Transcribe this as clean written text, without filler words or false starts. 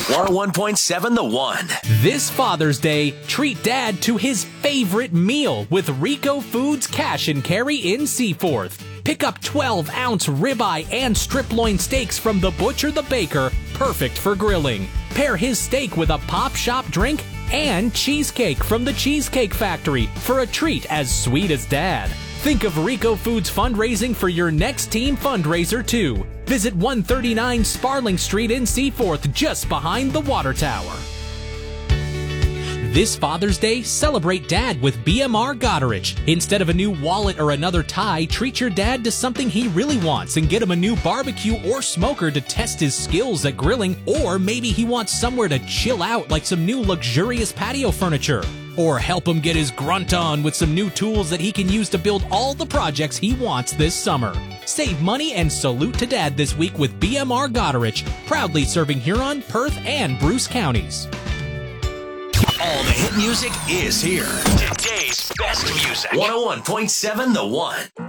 101.7 The One. This Father's Day, treat Dad to his favorite meal with Rico Foods Cash and Carry in Seaforth. Pick up 12-ounce ribeye and strip loin steaks from the butcher the baker, perfect for grilling. Pair his steak with a Pop Shop drink and cheesecake from the Cheesecake Factory for a treat as sweet as Dad. Think of Rico Foods fundraising for your next team fundraiser too. Visit 139 Sparling Street in Seaforth, just behind the water tower. This Father's Day, celebrate Dad with BMR Goderich. Instead of a new wallet or another tie, treat your dad to something he really wants and get him a new barbecue or smoker to test his skills at grilling, or maybe he wants somewhere to chill out like some new luxurious patio furniture. Or help him get his grunt on with some new tools that he can use to build all the projects he wants this summer. Save money and salute to Dad this week with BMR Goderich, proudly serving Huron, Perth, and Bruce counties. All the hit music is here. Today's best music. 101.7 The One.